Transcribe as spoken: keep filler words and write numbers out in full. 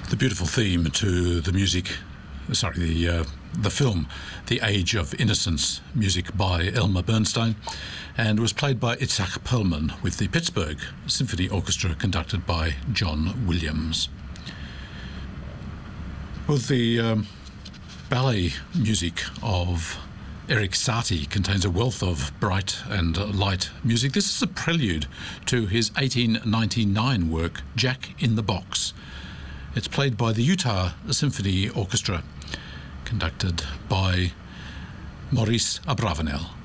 the beautiful theme to the music, sorry, the uh, the film, The Age of Innocence, music by Elmer Bernstein, and was played by Itzhak Perlman with the Pittsburgh Symphony Orchestra, conducted by John Williams. Well, the um, ballet music of Erik Satie contains a wealth of bright and light music. This is a prelude to his eighteen ninety-nine work, Jack in the Box. It's played by the Utah Symphony Orchestra, conducted by Maurice Abravanel.